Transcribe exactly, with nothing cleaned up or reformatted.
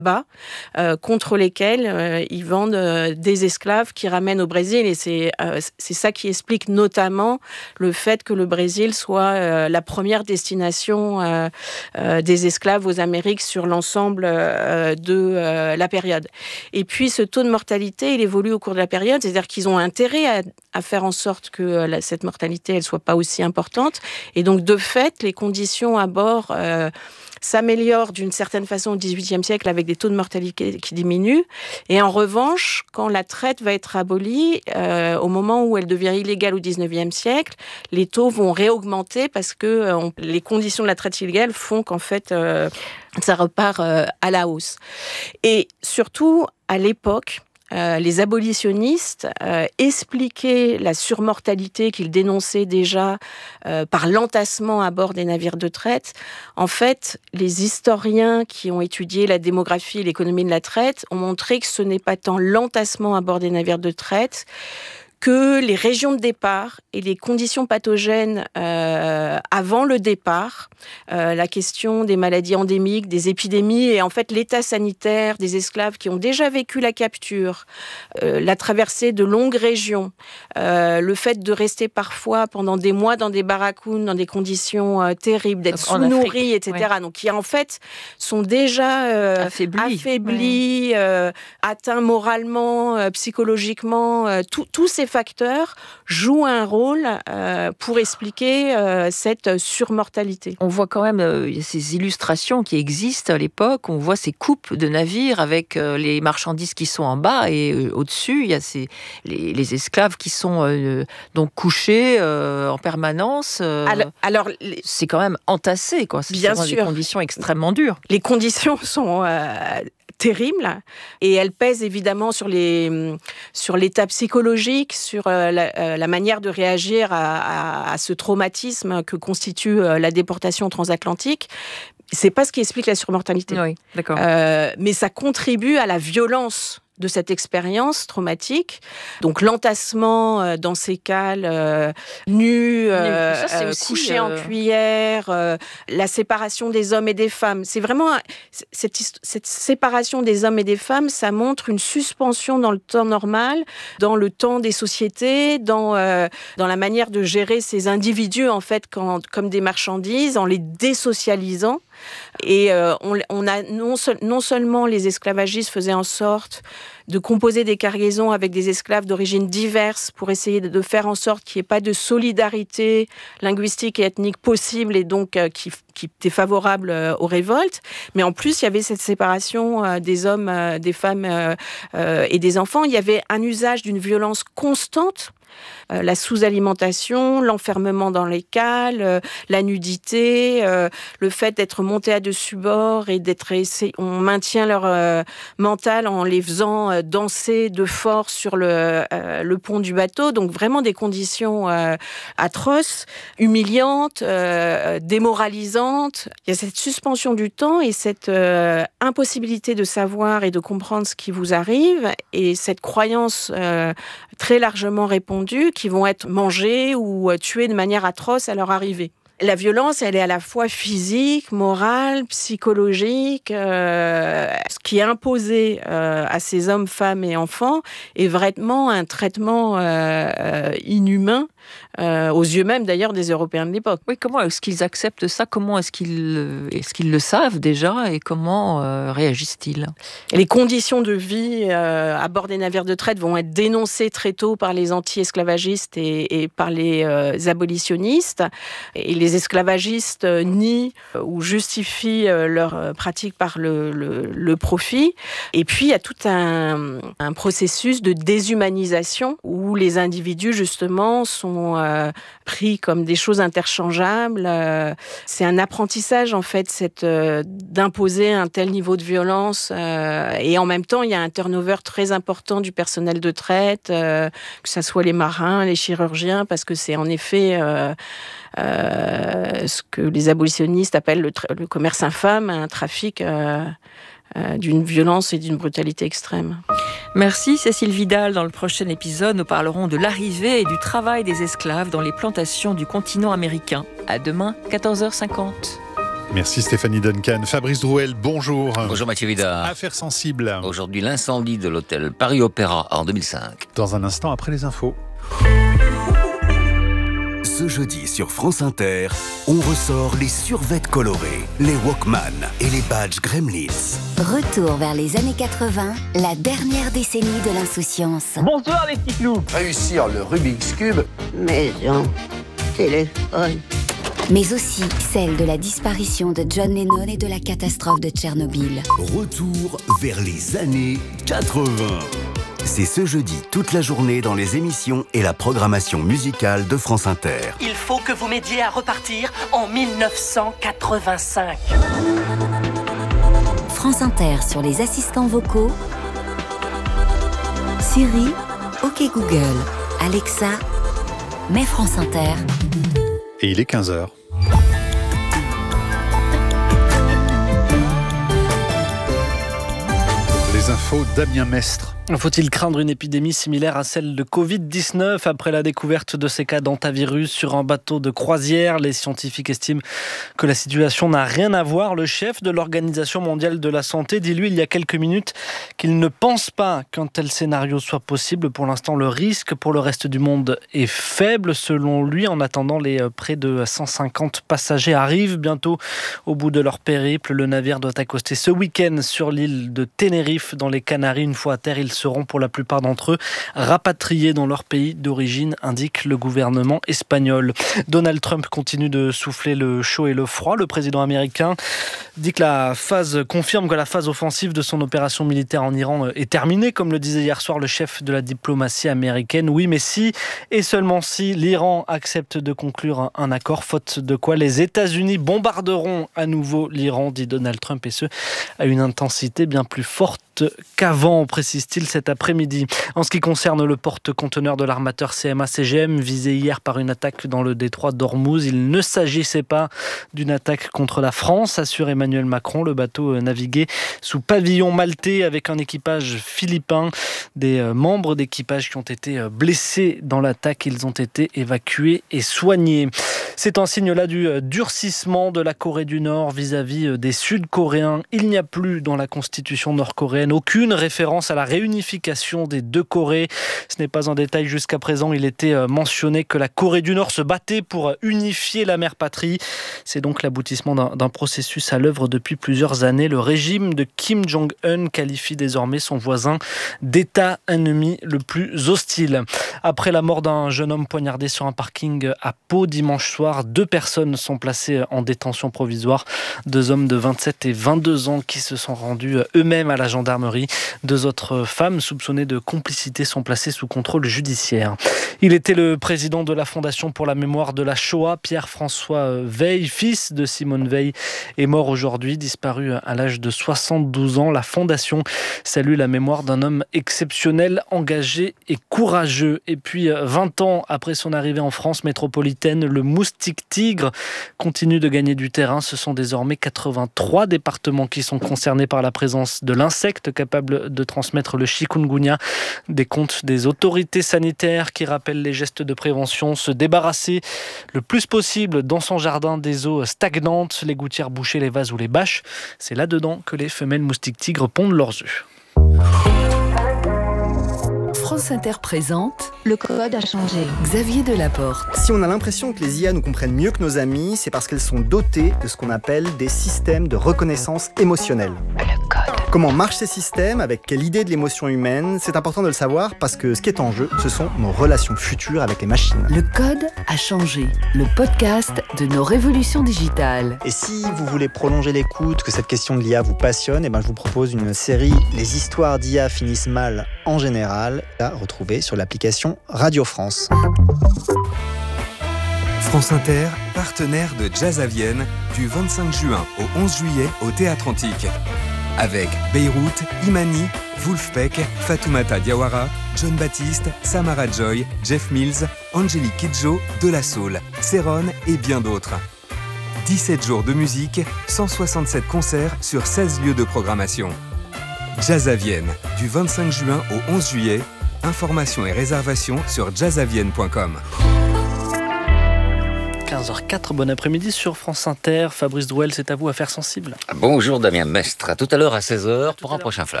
bas, euh, contre lesquels euh, ils vendent euh, des esclaves qui ramènent au Brésil. Et c'est, euh, c'est ça qui explique notamment le fait que le Brésil soit euh, la première destination euh, euh, des esclaves aux Amériques sur l'ensemble euh, de euh, la période. Et puis, ce taux de mortalité, il évolue au cours de la période, c'est-à-dire qu'ils ont intérêt à, à faire en sorte que euh, la, cette mortalité, elle soit pas aussi importante. Et donc, de fait, les conditions à bord euh, s'améliore d'une certaine façon au dix-huitième siècle avec des taux de mortalité qui diminuent. Et en revanche, quand la traite va être abolie, euh, au moment où elle devient illégale au dix-neuvième siècle, les taux vont réaugmenter parce que euh, on, les conditions de la traite illégale font qu'en fait, euh, ça repart euh, à la hausse. Et surtout, à l'époque, Euh, les abolitionnistes euh, expliquaient la surmortalité qu'ils dénonçaient déjà euh, par l'entassement à bord des navires de traite. En fait, les historiens qui ont étudié la démographie et l'économie de la traite ont montré que ce n'est pas tant l'entassement à bord des navires de traite que les régions de départ et les conditions pathogènes euh, avant le départ, euh, la question des maladies endémiques, des épidémies et en fait l'état sanitaire des esclaves qui ont déjà vécu la capture, euh, la traversée de longues régions, euh, le fait de rester parfois pendant des mois dans des barracounes, dans des conditions euh, terribles, d'être sous-nourris, et cetera. Oui. Donc qui en fait sont déjà euh, affaiblis, affaiblis oui. euh, atteints moralement, euh, psychologiquement, euh, tous ces facteurs jouent un rôle euh, pour expliquer euh, cette surmortalité. On voit quand même euh, ces illustrations qui existent à l'époque, on voit ces coupes de navires avec euh, les marchandises qui sont en bas et euh, au-dessus, il y a ces, les, les esclaves qui sont euh, donc couchés euh, en permanence. Euh, alors, alors les... c'est quand même entassé, quoi. C'est bien sûr. Des conditions extrêmement dures. Les conditions sont... Euh... terrible et elle pèse évidemment sur les sur l'état psychologique, sur euh, la, euh, la manière de réagir à, à, à ce traumatisme que constitue euh, la déportation transatlantique. C'est pas ce qui explique la surmortalité. Oui, d'accord. Euh, mais ça contribue à la violence de cette expérience traumatique. Donc l'entassement dans ces cales euh, nus, euh, ça, c'est aussi, couchés euh... en cuillère, euh, la séparation des hommes et des femmes. C'est vraiment cette, cette séparation des hommes et des femmes, ça montre une suspension dans le temps normal, dans le temps des sociétés, dans euh, dans la manière de gérer ces individus en fait quand, comme des marchandises, en les désocialisant. Et euh, on, on a non, seul, non seulement les esclavagistes faisaient en sorte de composer des cargaisons avec des esclaves d'origine diverses pour essayer de, de faire en sorte qu'il n'y ait pas de solidarité linguistique et ethnique possible et donc euh, qui, qui était favorable euh, aux révoltes, mais en plus il y avait cette séparation euh, des hommes, euh, des femmes euh, euh, et des enfants. Il y avait un usage d'une violence constante. Euh, la sous-alimentation, l'enfermement dans les cales, euh, la nudité, euh, le fait d'être monté à dessus bord et d'être essayé, on maintient leur euh, mental en les faisant euh, danser de force sur le, euh, le pont du bateau. Donc vraiment des conditions euh, atroces, humiliantes, euh, démoralisantes. Il y a cette suspension du temps et cette euh, impossibilité de savoir et de comprendre ce qui vous arrive et cette croyance euh, très largement répandue qui vont être mangés ou tués de manière atroce à leur arrivée. La violence, elle est à la fois physique, morale, psychologique. Euh, ce qui est imposé euh, à ces hommes, femmes et enfants est vraiment un traitement euh, euh, inhumain, euh, aux yeux même d'ailleurs des Européens de l'époque. Oui, comment est-ce qu'ils acceptent ça ? Comment est-ce qu'ils, est-ce qu'ils le savent déjà et comment euh, réagissent-ils ? Les conditions de vie euh, à bord des navires de traite vont être dénoncées très tôt par les anti-esclavagistes et, et par les euh, abolitionnistes. Et les esclavagistes nient ou justifient leur pratique par le, le, le profit. Et puis, il y a tout un, un processus de déshumanisation où les individus, justement, sont euh, pris comme des choses interchangeables. Euh, c'est un apprentissage, en fait, cette, euh, d'imposer un tel niveau de violence. Euh, et en même temps, il y a un turnover très important du personnel de traite, euh, que ce soit les marins, les chirurgiens, parce que c'est en effet... Euh, Euh, ce que les abolitionnistes appellent le, tra- le commerce infâme, un trafic euh, euh, d'une violence et d'une brutalité extrême. Merci Cécile Vidal. Dans le prochain épisode, nous parlerons de l'arrivée et du travail des esclaves dans les plantations du continent américain. À demain, quatorze heures cinquante. Merci Stéphanie Duncan. Fabrice Drouel, bonjour. Bonjour Mathieu Vida. Affaire sensible. Aujourd'hui, l'incendie de l'hôtel Paris Opéra en deux mille cinq. Dans un instant, après les infos. Ce jeudi sur France Inter, on ressort les survêtements colorés, les Walkman et les badges Gremlins. Retour vers les années quatre-vingts, la dernière décennie de l'insouciance. Bonsoir les petits clous. Réussir le Rubik's Cube. Maison, téléphone. Mais aussi celle de la disparition de John Lennon et de la catastrophe de Tchernobyl. Retour vers les années quatre-vingts. C'est ce jeudi toute la journée dans les émissions et la programmation musicale de France Inter. Il faut que vous m'aidiez à repartir en dix-neuf cent quatre-vingt-cinq. France Inter sur les assistants vocaux. Siri, OK Google, Alexa, mets France Inter. Et il est quinze heures. Les infos Damien Mestre. Faut-il craindre une épidémie similaire à celle de covid dix-neuf après la découverte de ces cas d'hantavirus sur un bateau de croisière? Les scientifiques estiment que la situation n'a rien à voir. Le chef de l'Organisation mondiale de la santé dit, lui, il y a quelques minutes, qu'il ne pense pas qu'un tel scénario soit possible. Pour l'instant, le risque pour le reste du monde est faible, selon lui. En attendant, les près de cent cinquante passagers arrivent bientôt au bout de leur périple. Le navire doit accoster ce week-end sur l'île de Tenerife, dans les Canaries. Une fois à terre, ils seront pour la plupart d'entre eux rapatriés dans leur pays d'origine, indique le gouvernement espagnol. Donald Trump continue de souffler le chaud et le froid. Le président américain dit que la phase, confirme que la phase offensive de son opération militaire en Iran est terminée, comme le disait hier soir le chef de la diplomatie américaine. Oui, mais si, et seulement si, l'Iran accepte de conclure un accord, faute de quoi les États-Unis bombarderont à nouveau l'Iran, dit Donald Trump, et ce, à une intensité bien plus forte qu'avant, précise-t-il cet après-midi. En ce qui concerne le porte-conteneur de l'armateur C M A C G M, visé hier par une attaque dans le détroit d'Ormuz, il ne s'agissait pas d'une attaque contre la France, assure Emmanuel Macron. Le bateau naviguait sous pavillon maltais avec un équipage philippin. Des membres d'équipage qui ont été blessés dans l'attaque, ils ont été évacués et soignés. C'est un signe là du durcissement de la Corée du Nord vis-à-vis des Sud-Coréens. Il n'y a plus dans la constitution nord-coréenne aucune référence à la réunification des deux Corées. Ce n'est pas un détail jusqu'à présent. Il était mentionné que la Corée du Nord se battait pour unifier la mère patrie. C'est donc l'aboutissement d'un, d'un processus à l'œuvre depuis plusieurs années. Le régime de Kim Jong-un qualifie désormais son voisin d'État ennemi le plus hostile. Après la mort d'un jeune homme poignardé sur un parking à Pau dimanche soir, deux personnes sont placées en détention provisoire. Deux hommes de vingt-sept et vingt-deux ans qui se sont rendus eux-mêmes à la gendarmerie. Deux autres femmes soupçonnées de complicité sont placées sous contrôle judiciaire. Il était le président de la Fondation pour la mémoire de la Shoah. Pierre-François Veil, fils de Simone Veil, est mort aujourd'hui, disparu à l'âge de soixante-douze ans. La Fondation salue la mémoire d'un homme exceptionnel, engagé et courageux. Et puis, vingt ans après son arrivée en France métropolitaine, le moustique tigre continue de gagner du terrain. Ce sont désormais quatre-vingt-trois départements qui sont concernés par la présence de l'insecte capable de transmettre le chikungunya. Des comptes des autorités sanitaires qui rappellent les gestes de prévention, se débarrasser le plus possible dans son jardin des eaux stagnantes, les gouttières bouchées, les vases ou les bâches. C'est là-dedans que les femelles moustiques tigres pondent leurs œufs. France Inter présente Le code a changé. Xavier Delaporte. Si on a l'impression que les I A nous comprennent mieux que nos amis, c'est parce qu'elles sont dotées de ce qu'on appelle des systèmes de reconnaissance émotionnelle. Le code. Comment marchent ces systèmes, avec quelle idée de l'émotion humaine, c'est important de le savoir parce que ce qui est en jeu, ce sont nos relations futures avec les machines. Le code a changé. Le podcast de nos révolutions digitales. Et si vous voulez prolonger l'écoute, que cette question de l'I A vous passionne, eh ben je vous propose une série « Les histoires d'I A finissent mal en général » à retrouver sur l'application Radio France. France Inter, partenaire de Jazz à Vienne, du vingt-cinq juin au onze juillet au Théâtre Antique. Avec Beyrouth, Imani, Wolfpack, Fatoumata Diawara, John Baptiste, Samara Joy, Jeff Mills, Angélique Kidjo, De La Soul, Céron et bien d'autres. dix-sept jours de musique, cent soixante-sept concerts sur seize lieux de programmation. Jazz à Vienne, du vingt-cinq juin au onze juillet. Informations et réservations sur jazz à vienne point com. quinze heures quatre, bon après-midi sur France Inter. Fabrice Drouel, c'est à vous, Affaires sensibles. Bonjour Damien Mestre, à tout à l'heure à seize heures pour un prochain flash.